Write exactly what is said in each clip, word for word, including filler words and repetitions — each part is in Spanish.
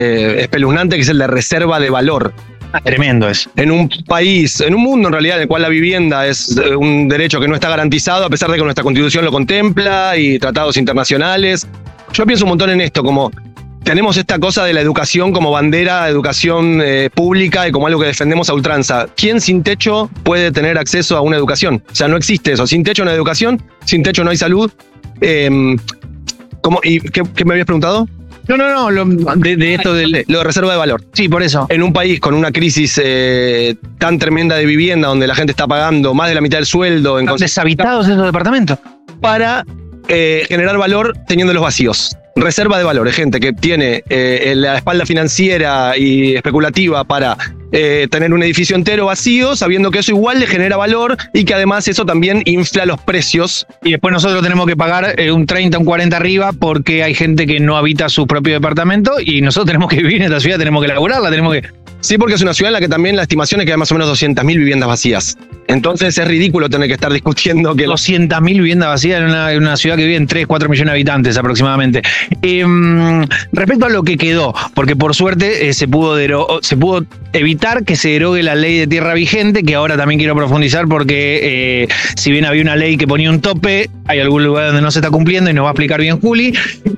eh, espeluznante, que es el de reserva de valor. Tremendo es. En un país, en un mundo en realidad en el cual la vivienda es un derecho que no está garantizado, a pesar de que nuestra Constitución lo contempla y tratados internacionales. Yo pienso un montón en esto, como tenemos esta cosa de la educación como bandera, educación eh, pública y como algo que defendemos a ultranza. ¿Quién sin techo puede tener acceso a una educación? O sea, no existe eso. Sin techo no hay educación, sin techo no hay salud. Eh, ¿cómo, y, ¿qué, ¿Qué me habías preguntado? No, no, no, lo, de, de esto del... Lo de reserva de valor. Sí, por eso. En un país con una crisis eh, tan tremenda de vivienda, donde la gente está pagando más de la mitad del sueldo... En deshabitados esos departamentos. Para eh, generar valor teniéndolos vacíos. Reserva de valor, es gente que tiene eh, la espalda financiera y especulativa para eh, tener un edificio entero vacío, sabiendo que eso igual le genera valor y que además eso también infla los precios. Y después nosotros tenemos que pagar eh, un treinta, un cuarenta arriba porque hay gente que no habita su propio departamento y nosotros tenemos que vivir en esta ciudad, tenemos que laburarla, tenemos que... Sí, porque es una ciudad en la que también la estimación es que hay más o menos doscientas mil viviendas vacías. Entonces es ridículo tener que estar discutiendo que... doscientas mil viviendas vacías en una, en una ciudad que viven tres, cuatro millones de habitantes aproximadamente. Eh, respecto a lo que quedó, porque por suerte eh, se, pudo dero- se pudo evitar que se derogue la ley de tierra vigente, que ahora también quiero profundizar porque eh, si bien había una ley que ponía un tope, hay algún lugar donde no se está cumpliendo y nos va a explicar bien Juli.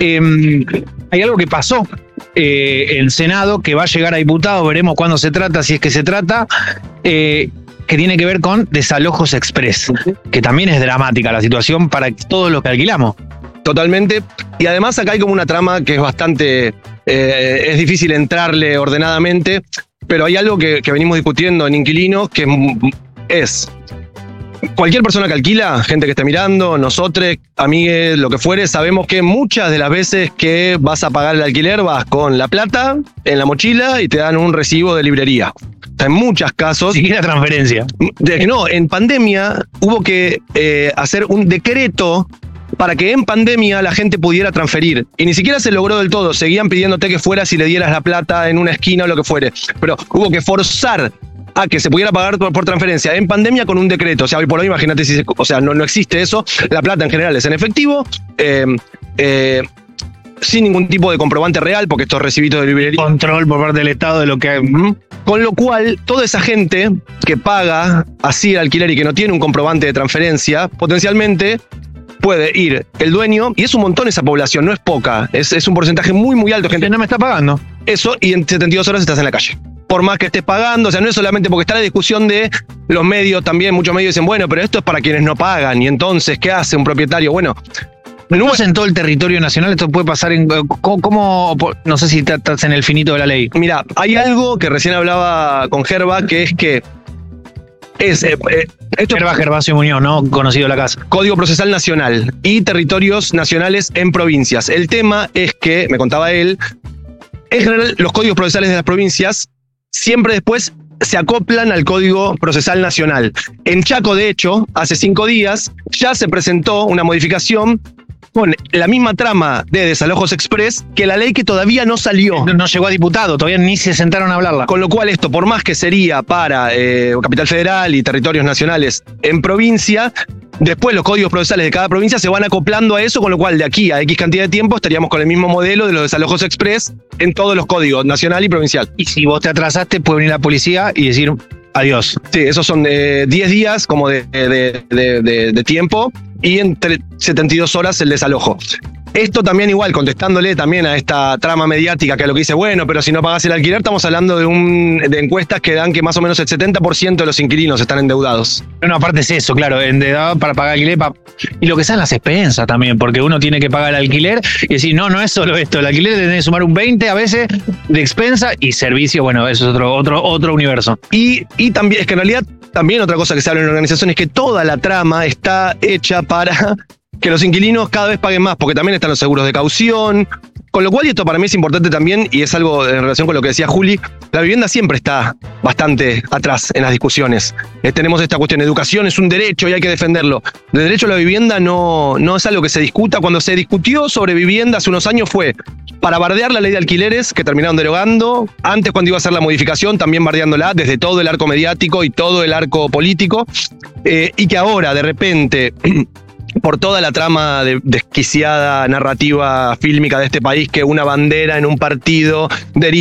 Eh, hay algo que pasó eh, en Senado que va a llegar a diputados, veremos cuándo se trata, si es que se trata, eh, que tiene que ver con desalojos express, que también es dramática la situación para todos los que alquilamos. Totalmente. Y además acá hay como una trama que es bastante... Eh, es difícil entrarle ordenadamente, pero hay algo que, que venimos discutiendo en Inquilinos, que es... Cualquier persona que alquila, gente que esté mirando, nosotros, amigues, lo que fuere, sabemos que muchas de las veces que vas a pagar el alquiler vas con la plata en la mochila y te dan un recibo de librería. O sea, en muchos casos... Siquiera transferencia. De que no, en pandemia hubo que eh, hacer un decreto para que en pandemia la gente pudiera transferir. Y ni siquiera se logró del todo. Seguían pidiéndote que fueras y le dieras la plata en una esquina o lo que fuere. Pero hubo que forzar a que se pudiera pagar por, por transferencia en pandemia con un decreto. O sea, hoy por hoy, imagínate si se, o sea, no, no existe eso. La plata en general es en efectivo, eh, eh, sin ningún tipo de comprobante real, porque estos recibitos de librería... Control por parte del Estado de lo que... Uh-huh. Con lo cual, toda esa gente que paga así el alquiler y que no tiene un comprobante de transferencia, potencialmente puede ir el dueño, y es un montón esa población, no es poca, es, es un porcentaje muy, muy alto. Gente que no me está pagando. Eso, y en setenta y dos horas estás en la calle. Por más que estés pagando, o sea, no es solamente porque está la discusión de los medios también, muchos medios dicen, bueno, pero esto es para quienes no pagan, y entonces, ¿qué hace un propietario? Bueno... No es en todo el territorio nacional, esto puede pasar en... ¿Cómo? cómo no sé si estás en el finito de la ley. Mira, hay algo que recién hablaba con Gerba, que es que es... Eh, eh, esto Gerba Gervasio Muñoz, ¿no? Conocido de la casa. Código Procesal Nacional y territorios nacionales en provincias. El tema es que, me contaba él, en general los códigos procesales de las provincias siempre después se acoplan al Código Procesal Nacional. En Chaco, de hecho, hace cinco días ya se presentó una modificación con la misma trama de desalojos express que la ley que todavía no salió. No, no llegó a diputado, todavía ni se sentaron a hablarla. Con lo cual esto, por más que sería para eh, Capital Federal y territorios nacionales en provincia, después los códigos procesales de cada provincia se van acoplando a eso, con lo cual de aquí a X cantidad de tiempo estaríamos con el mismo modelo de los desalojos express en todos los códigos, nacional y provincial. Y si vos te atrasaste, puede venir la policía y decir adiós. Sí, esos son eh, diez días como de, de, de, de, de tiempo y entre setenta y dos horas el desalojo. Esto también igual, contestándole también a esta trama mediática que a lo que dice, bueno, pero si no pagás el alquiler, estamos hablando de, un, de encuestas que dan que más o menos el setenta por ciento de los inquilinos están endeudados. No, aparte es eso, claro, endeudado para pagar alquiler. Para... Y lo que sean las expensas también, porque uno tiene que pagar el alquiler y decir, no, no es solo esto, el alquiler tiene que sumar un veinte a veces de expensa y servicio, bueno, eso es otro, otro, otro universo. Y, y también, es que en realidad, también otra cosa que se habla en la organización es que toda la trama está hecha para que los inquilinos cada vez paguen más, porque también están los seguros de caución, con lo cual, y esto para mí es importante también, y es algo en relación con lo que decía Juli, la vivienda siempre está bastante atrás en las discusiones. Eh, tenemos esta cuestión, educación es un derecho y hay que defenderlo. El derecho a la vivienda no, no es algo que se discuta. Cuando se discutió sobre vivienda hace unos años fue para bardear la ley de alquileres, que terminaron derogando, antes cuando iba a ser la modificación, también bardeándola desde todo el arco mediático y todo el arco político, eh, y que ahora, de repente... por toda la trama de, desquiciada narrativa fílmica de este país, que una bandera en un partido deriva